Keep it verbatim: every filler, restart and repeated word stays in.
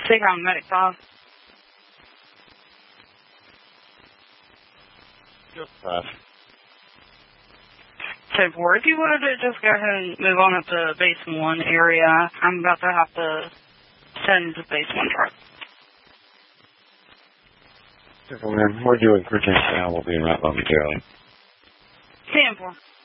Stay around medic five. Just five. ten four, if you wanted to just go ahead and move on up to base one area, I'm about to have to send the base one truck. We're doing Virginia now. We'll be in right momentarily. ten four.